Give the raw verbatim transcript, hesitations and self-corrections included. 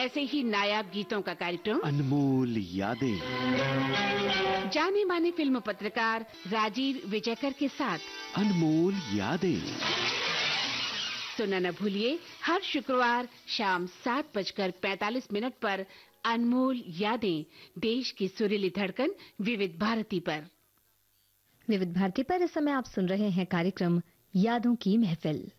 ऐसे ही नायाब गीतों का कार्यक्रम अनमोल यादें, जाने माने फिल्म पत्रकार राजीव विजयकर के साथ अनमोल यादें। सुनना न भूलिए हर शुक्रवार शाम सात बजकर पैंतालीस मिनट पर अनमोल यादें, देश की सुरीली धड़कन विविध भारती पर। विविध भारती पर इस समय आप सुन रहे हैं कार्यक्रम यादों की महफिल।